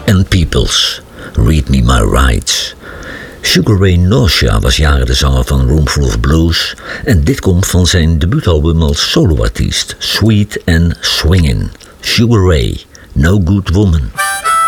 and Peoples, Read Me My Rights. Sugar Ray Nausea was jaren de zanger van Roomful of Blues en dit komt van zijn debuutalbum als soloartiest, Sweet and Swingin'. Sugar Ray, No Good Woman.